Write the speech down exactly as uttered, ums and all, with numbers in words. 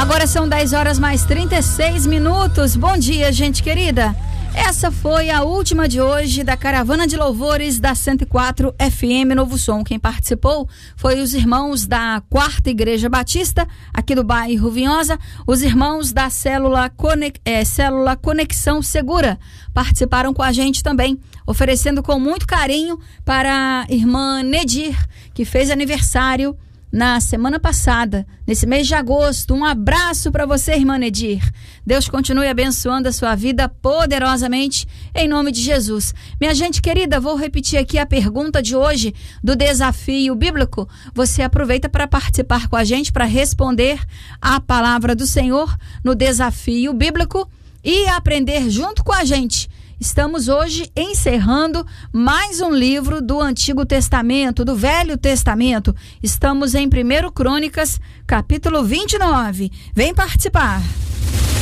Agora são dez horas mais trinta e seis minutos. Bom dia, gente querida. Essa foi a última de hoje da Caravana de Louvores da cento e quatro F M Novo Som. Quem participou foi os irmãos da Quarta Igreja Batista, aqui do bairro Vinhosa, os irmãos da Célula, Conex, é, Célula Conexão Segura. Participaram com a gente também, oferecendo com muito carinho para a irmã Nedir, que fez aniversário na semana passada, nesse mês de agosto. Um abraço para você, irmã Nedir. Deus continue abençoando a sua vida poderosamente, em nome de Jesus. Minha gente querida, vou repetir aqui a pergunta de hoje do desafio bíblico. Você aproveita para participar com a gente, para responder a palavra do Senhor no desafio bíblico e aprender junto com a gente. Estamos hoje encerrando mais um livro do Antigo Testamento, do Velho Testamento. Estamos em primeiro Crônicas, capítulo vinte e nove. Vem participar!